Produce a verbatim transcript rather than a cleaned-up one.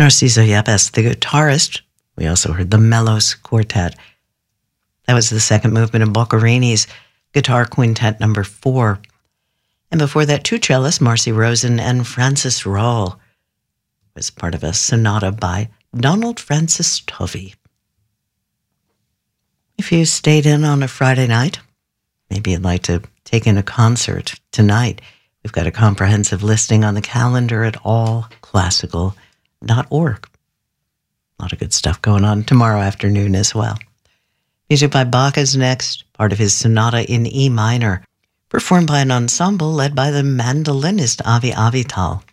Narciso Yepes, the guitarist. We also heard the Melos Quartet. That was the second movement of Boccherini's Guitar Quintet number four. And before that, two cellists, Marcy Rosen and Francis Rawle, was part of a sonata by Donald Francis Tovey. If you stayed in on a Friday night, maybe you'd like to take in a concert tonight. We've got a comprehensive listing on the calendar at all classical dot org. A lot of good stuff going on tomorrow afternoon as well. Music by Bach is next, part of his sonata in E minor, performed by an ensemble led by the mandolinist Avi Avital.